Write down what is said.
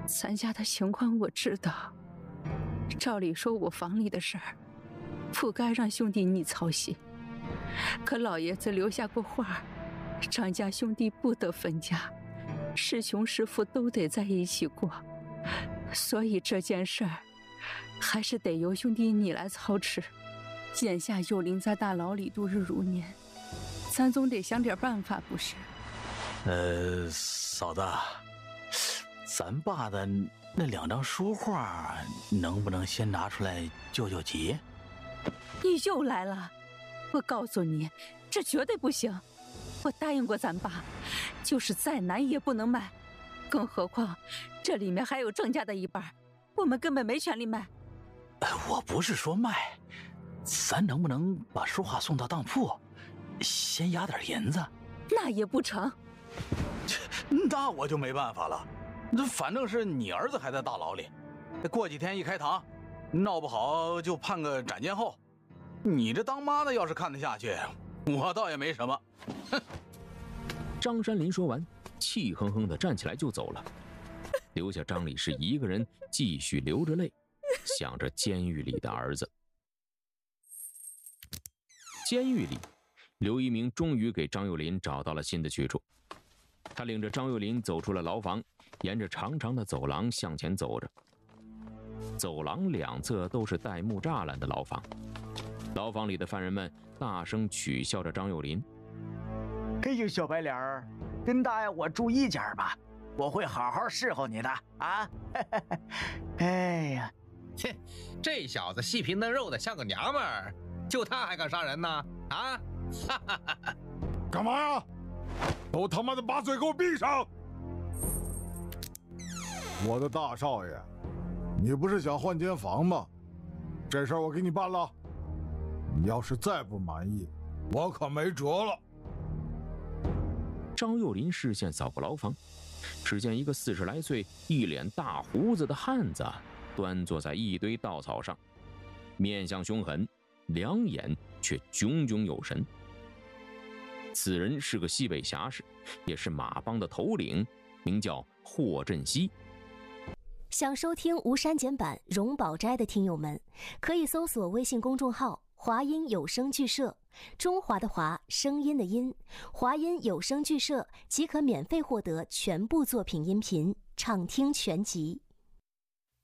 咱家的情况我知道，照理说我房里的事儿，不该让兄弟你操心。可老爷子留下过话，张家兄弟不得分家，是穷是富都得在一起过。所以这件事儿，还是得由兄弟你来操持。眼下幼灵在大牢里度日如年，咱总得想点办法，不是？ 嫂子，咱爸的那2张书画，能不能先拿出来救救急？ 你又来了！我告诉你，这绝对不行！我答应过咱爸，就是再难也不能卖。更何况这里面还有郑家的一半，我们根本没权利卖。 我不是说卖，咱能不能把书画送到当铺，先押点银子？ 那也不成。 那我就没办法了，反正是你儿子还在大牢里，过几天一开堂，闹不好就判个斩监候。你这当妈的要是看得下去，我倒也没什么。哼！ 张山林说完，气哼哼地站起来就走了，留下张李氏一个人继续流着泪，想着监狱里的儿子。监狱里，刘一鸣终于给张幼林找到了新的去处。他领着张幼林走出了牢房，沿着长长的走廊向前走着。走廊两侧都是带木栅栏的牢房，牢房里的犯人们大声取笑着张幼林：“ 哎呦，小白脸儿，跟大爷我住一家吧，我会好好侍候你的啊！”哎呀， 切，这小子细皮嫩肉的像个娘们儿，就他还敢杀人呢？啊！哈哈哈哈！ 干嘛呀？都他妈的把嘴给我闭上！我的大少爷，你不是想换间房吗？这事儿我给你办了。你要是再不满意，我可没辙了。 张幼林视线扫过牢房，只见一个40来岁、一脸大胡子的汉子端坐在一堆稻草上，面相凶狠，两眼却炯炯有神。此人是个西北侠士，也是马帮的头领，名叫霍振西。 想收听无删减版荣宝斋的听友们，可以搜索微信公众号华音有声剧社，中华的华，声音的音，华音有声剧社即可免费获得全部作品音频，畅听全集。